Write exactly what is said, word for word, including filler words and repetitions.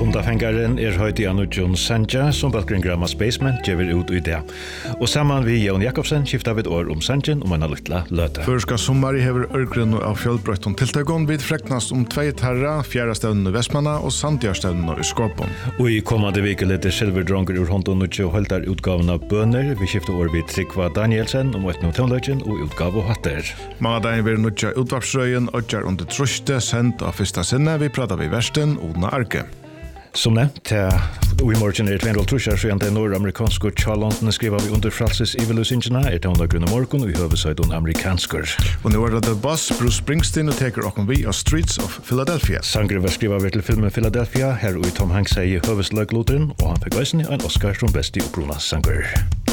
Hundafängaren är höjt i Anudjon Sanja som Valkyrin Gramma Spaceman ger ut i det. Och samman vi Jon Jakobsen skiftar vi ett år om Sanjen om en lilla löte. Förska sommar hever örgrunn av fjällbrötton tilltagon vid fräknast om två terra, fjärde stävnen i Västmanna och Sandjarstävnen i Skorpon. Och i kommande vecka lite silverdronker ur Honton och hålltar utgaven av böner. Vi skiftar år vid Tryggva Danielsen om ett notonlögen och utgav och hatter. Måndagen blir nutja utvarpsröjen och jar under truste sent av första sinne. Vi pratar vid värsten Odna Arke. Som nämnt, och i morgen är det två trusjar så det norramerikanska Charlton skriver vi under fralses evolutionerna är det under grunna morgon och i huvudsätet amerikanskor. Och nu är det The Boss, Bruce Springsteen och taker och vi av Streets of Philadelphia. Sangre skriver vi till filmen Philadelphia, här och i Tom Hanks säger huvudslögloteren och han fick väsen en Oscar som bäst i opprona sanger.